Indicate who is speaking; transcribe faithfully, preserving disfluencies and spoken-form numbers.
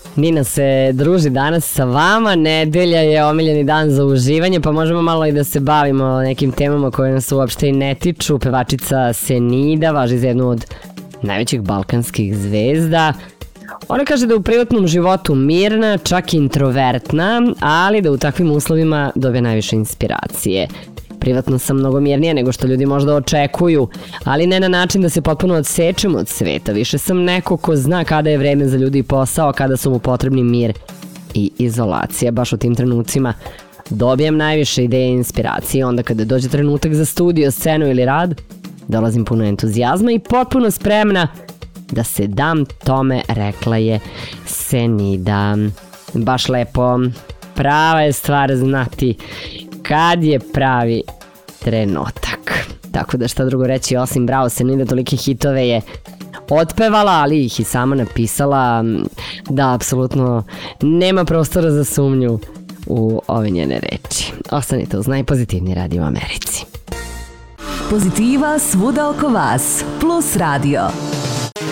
Speaker 1: Nina se druži danas sa vama, nedelja je omiljeni dan za uživanje, pa možemo malo i da se bavimo nekim temama koje nas uopšte i ne tiču. Pevačica Senida važi za jednu od najvećih balkanskih zvezda. Ona kaže da je u privatnom životu mirna, čak i introvertna, ali da u takvim uslovima dobije najviše inspiracije. Privatno sam mnogo mirnija nego što ljudi možda očekuju, ali ne na način da se potpuno odsečem od sveta. Više sam neko ko zna kada je vreme za ljudi i posao, kada su mu potrebni mir i izolacija. Baš u tim trenucima dobijem najviše ideje i inspiracije. Onda kada dođe trenutak za studio, scenu ili rad, dolazim puno entuzijazma i potpuno spremna da se dam tome, rekla je Senida. Baš lepo, prava je stvar znati kad je pravi trenutak. Tako da šta drugo reći osim bravo Senida, tolike hitove je otpevala, ali ih i sama napisala, da apsolutno nema prostora za sumnju u ove njene reči. Ostanite uz najpozitivniji radio u Americi.
Speaker 2: Pozitiva svuda oko vas, Plus radio.